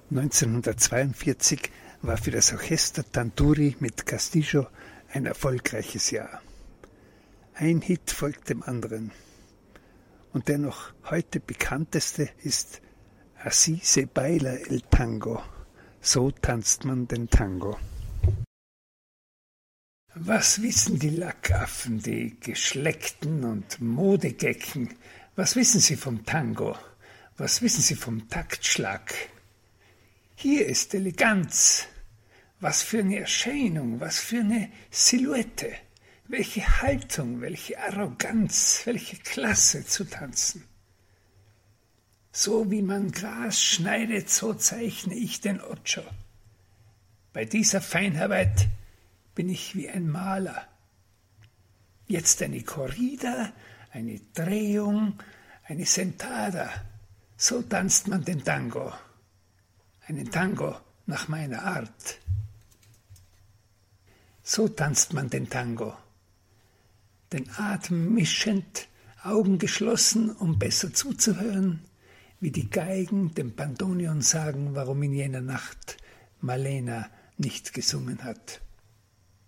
1942 war für das Orchester Tanturi mit Castillo ein erfolgreiches Jahr. Ein Hit folgt dem anderen. Und der noch heute bekannteste ist Así se baila el tango. So tanzt man den Tango. Was wissen die Lackaffen, die Geschleckten und Modegecken? Was wissen sie vom Tango? Was wissen sie vom Taktschlag? Hier ist Eleganz. Was für eine Erscheinung, was für eine Silhouette. Welche Haltung, welche Arroganz, welche Klasse zu tanzen. So wie man Gras schneidet, so zeichne ich den Ocho. Bei dieser Feinarbeit bin ich wie ein Maler. Jetzt eine Corrida, eine Drehung, eine Sentada. So tanzt man den Tango. Einen Tango nach meiner Art. So tanzt man den Tango. Den Atem mischend, Augen geschlossen, um besser zuzuhören, wie die Geigen dem Bandoneon sagen, warum in jener Nacht Malena nicht gesungen hat.